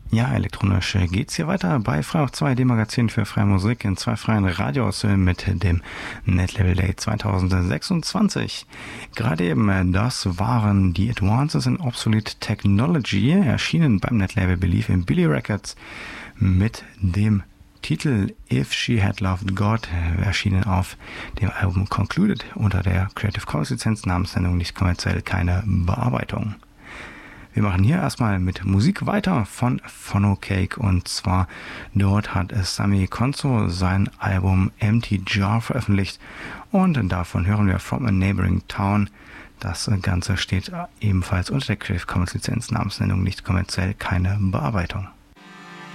Ja, elektronisch geht's hier weiter bei Frei auf 2, dem Magazin für freie Musik in zwei freien Radios mit dem Netlabel Day 2026. Gerade eben, das waren die Advances in Obsolete Technology, erschienen beim Netlabel Believe in Billy Records mit dem Titel If She Had Loved God, erschienen auf dem Album Concluded unter der Creative Commons Lizenz, Namenssendung nicht kommerziell, keine Bearbeitung. Wir machen hier erstmal mit Musik weiter von Phonocake, und zwar dort hat Sammy Konso sein Album Empty Jar veröffentlicht und davon hören wir From a Neighboring Town. Das Ganze steht ebenfalls unter der Creative Commons Lizenz, Namenssendung nicht kommerziell, keine Bearbeitung.